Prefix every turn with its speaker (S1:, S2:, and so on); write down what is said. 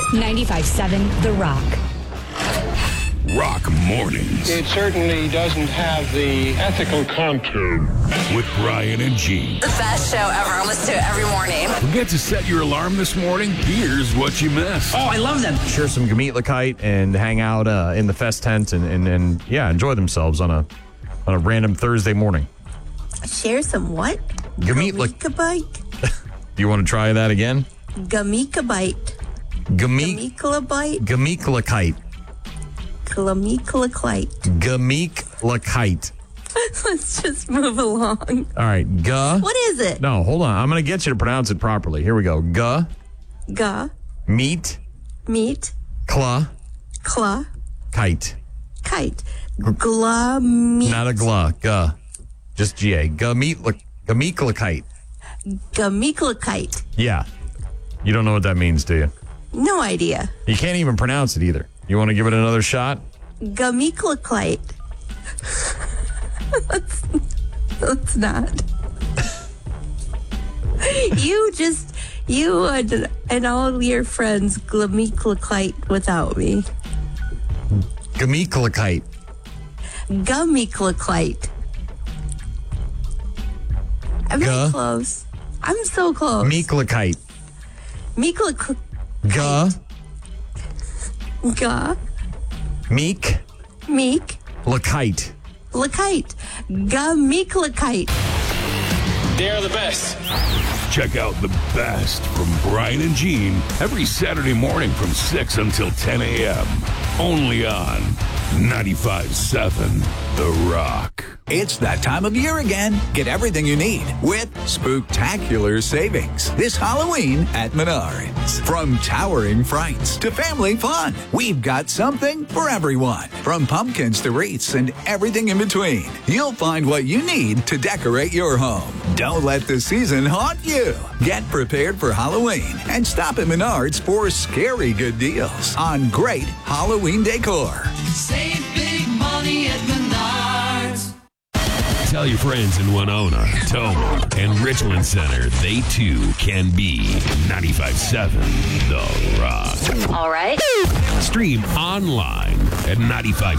S1: 95.7 The Rock.
S2: Rock Mornings.
S3: It certainly doesn't have the ethical content.
S2: With Brian and Gene.
S4: The best show ever. I listen to it every morning.
S2: Forget to set your alarm this morning? Here's what you missed.
S5: Oh, I love them.
S6: Share some Gemeetlakite and hang out in the fest tent and enjoy themselves on a random Thursday morning.
S7: Share some what?
S6: Gemeetlakite. Do you want to try that again?
S7: Gemeetlakite.
S6: Gemeetlakite.
S7: Gemeetlakite.
S6: Gemeetlakite.
S7: Let's just move along.
S6: All right.
S7: What is it?
S6: No, hold on. I'm going to get you to pronounce it properly. Here we go. Meat. Kite.
S7: Meat.
S6: Not a gla. Just G-A. Gemeetlakite.
S7: Gemeetlakite.
S6: Yeah. You don't know what that means, do you?
S7: No idea.
S6: You can't even pronounce it either. You want to give it another shot?
S7: Gemeetlakite. Let's not. You and all your friends Gemeetlakite without me.
S6: Gemeetlakite.
S7: Gemeetlakite. I'm not close. I'm so close.
S6: Meeklakite.
S7: Meeklakite.
S6: Meek.
S7: Lakite. Gemeetlakite.
S3: They're the best.
S2: Check out the best from Brian and Gene every Saturday morning from 6 until 10 a.m. Only on 95.7 The Rock.
S8: It's that time of year again. Get everything you need with spooktacular savings this Halloween at Menards. From towering frights to family fun, we've got something for everyone. From pumpkins to wreaths and everything in between, you'll find what you need to decorate your home. Don't let the season haunt you. Get prepared for Halloween and stop at Menards for scary good deals on great Halloween decor.
S9: Save big money at Menards.
S2: Tell your friends in Winona, Toma, and Richland Center they too can be 95.7 The Rock.
S4: All right.
S2: Stream online at 95.